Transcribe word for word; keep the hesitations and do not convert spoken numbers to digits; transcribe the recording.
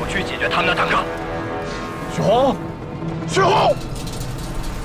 去解决他们的坦克。 许红，许红。